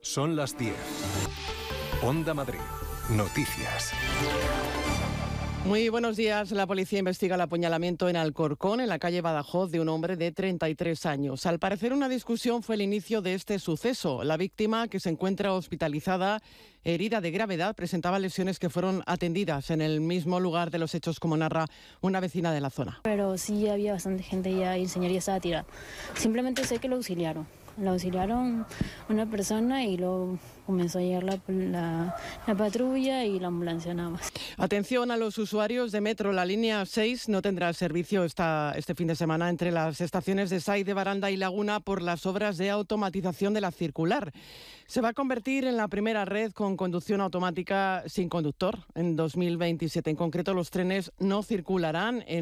Son las 10. Onda Madrid. Noticias. Muy buenos días. La policía investiga el apuñalamiento en Alcorcón, en la calle Badajoz, de un hombre de 33 años. Al parecer, una discusión fue el inicio de este suceso. La víctima, que se encuentra hospitalizada, herida de gravedad, presentaba lesiones que fueron atendidas en el mismo lugar de los hechos, como narra una vecina de la zona. Pero sí había bastante gente ya y el señor ya estaba tirado. Simplemente sé que lo auxiliaron. Lo auxiliaron una persona y luego comenzó a llegar la patrulla y la ambulancia nada más. Atención a los usuarios de metro. La línea 6 no tendrá servicio este fin de semana entre las estaciones de Sait de Baranda y Laguna por las obras de automatización de la circular. Se va a convertir en la primera red con conducción automática sin conductor en 2027. En concreto, los trenes no circularán en